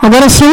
Agora são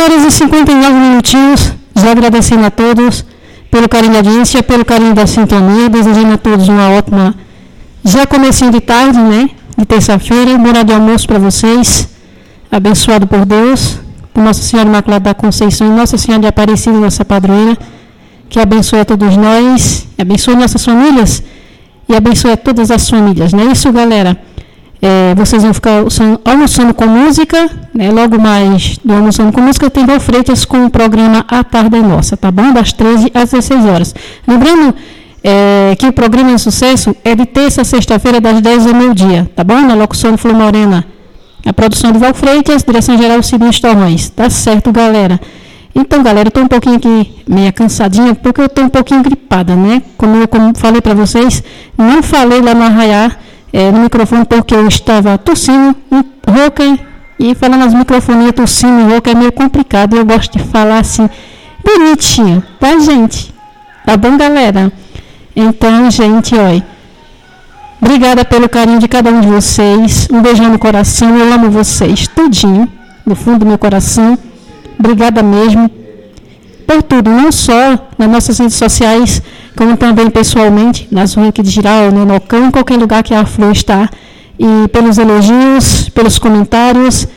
11h59. Já agradecendo a todos pelo carinho da audiência, pelo carinho da sintonia, desejando a todos uma ótima, já comecinho de tarde, né? De terça-feira, um horário de almoço para vocês, abençoado por Deus, por Nossa Senhora Imaculada da Conceição e Nossa Senhora de Aparecida, nossa padroeira, que abençoe a todos nós, abençoe nossas famílias e abençoe a todas as famílias, não é isso, galera? Vocês vão ficar almoçando com música, né? Logo mais do almoçando com música tem Val Freitas com o programa A Tarde é Nossa, tá bom? Das 13 às 16 horas. Lembrando que o programa de sucesso é de terça a sexta-feira das 10 ao meio-dia, tá bom? Na locução de Flor Morena, a produção de Val Freitas, direção geral Cidinhos Torrões, tá certo, galera? Então, galera, eu estou um pouquinho aqui meio cansadinha, porque eu estou um pouquinho gripada, né? Como eu falei para vocês, não falei lá no Arraiar, no microfone, porque eu estava tossindo, rouca, e falando nas microfonias, tossindo e rouca é meio complicado, eu gosto de falar assim, bonitinho, tá, gente? Tá bom, galera? Então, gente, olha, obrigada pelo carinho de cada um de vocês, um beijão no coração, eu amo vocês, tudinho, no fundo do meu coração, obrigada mesmo, por tudo, não só nas nossas redes sociais, como também pessoalmente, nas ruas aqui de Giral, no Nocão, em qualquer lugar que a Flor está, e pelos elogios, pelos comentários,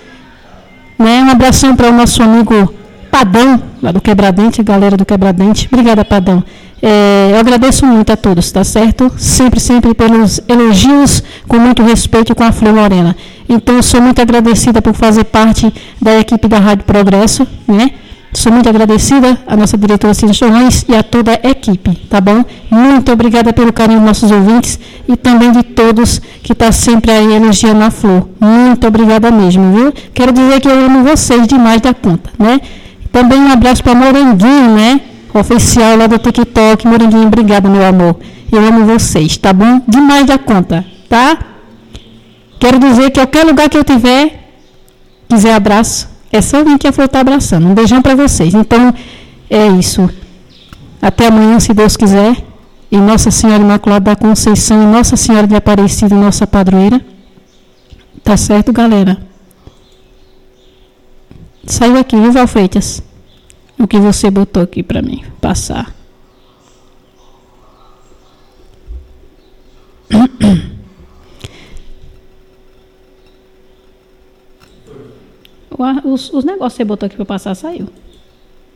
né? Um abração para o nosso amigo Padão, lá do Quebradente, galera do Quebradente, obrigada, Padão. Eu agradeço muito a todos, tá certo? Sempre, sempre pelos elogios, com muito respeito com a Flor Morena. Então, eu sou muito agradecida por fazer parte da equipe da Rádio Progresso, né? Sou muito agradecida à nossa diretora Cidinhos Torrões e a toda a equipe, tá bom? Muito obrigada pelo carinho dos nossos ouvintes e também de todos que estão sempre aí elogiando a Flor. Muito obrigada mesmo, viu? Quero dizer que eu amo vocês demais da conta, né? Também um abraço para Moranguinho, né? Oficial lá do TikTok. Moranguinho, obrigada, meu amor. Eu amo vocês, tá bom? Demais da conta, tá? Quero dizer que qualquer lugar que eu tiver, quiser abraço, é só vir que a Flor está abraçando. Um beijão para vocês. Então, é isso. Até amanhã, se Deus quiser. E Nossa Senhora Imaculada da Conceição e Nossa Senhora de Aparecida, nossa padroeira. Tá certo, galera? Saiu aqui, viu, Val Freitas? O que você botou aqui para mim passar. Os negócios que você botou aqui para passar saiu.